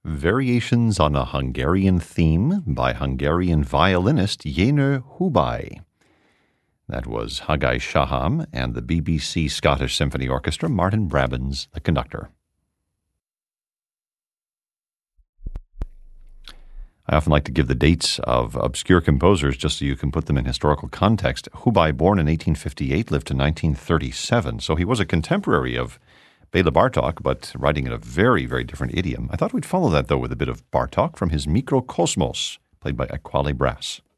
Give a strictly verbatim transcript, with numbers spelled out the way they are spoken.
Variations on a Hungarian Theme by Hungarian violinist Jenő Hubay. That was Haggai Shaham and the B B C Scottish Symphony Orchestra, Martin Brabbins, the conductor. I often like to give the dates of obscure composers just so you can put them in historical context. Hubay, born in eighteen fifty-eight, lived to nineteen thirty-seven, so he was a contemporary of Bela Bartok, but writing in a very, very different idiom. I thought we'd follow that, though, with a bit of Bartok from his Mikrokosmos, played by Aquale Brass.